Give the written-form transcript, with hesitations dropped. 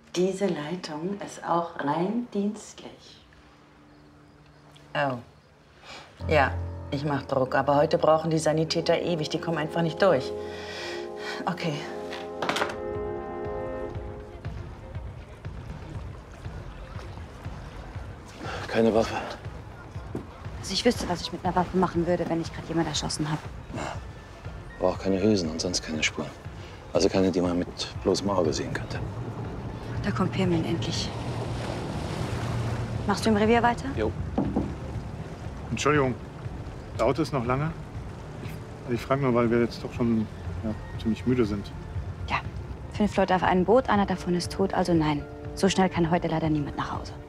Diese Leitung ist auch rein dienstlich. Oh. Ja, ich mach Druck. Aber heute brauchen die Sanitäter ewig. Die kommen einfach nicht durch. Okay. Keine Waffe. Also ich wüsste, was ich mit einer Waffe machen würde, wenn ich gerade jemand erschossen habe. Aber auch keine Hülsen und sonst keine Spuren. Also keine, die man mit bloßem Auge sehen könnte. Da kommt Pirmin endlich. Machst du im Revier weiter? Jo. Entschuldigung, dauert es noch lange? Ich frage nur, weil wir jetzt doch schon ziemlich müde sind. Ja. 5 Leute auf einem Boot, einer davon ist tot, also nein. So schnell kann heute leider niemand nach Hause.